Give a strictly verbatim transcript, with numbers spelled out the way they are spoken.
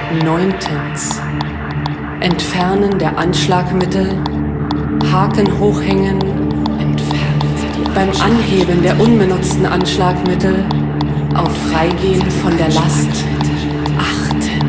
Neuntens. Entfernen der Anschlagmittel. Haken hochhängen. Entfernen Sie die beim Anheben der unbenutzten Anschlagmittel. Auf Freigehen von der Last achten.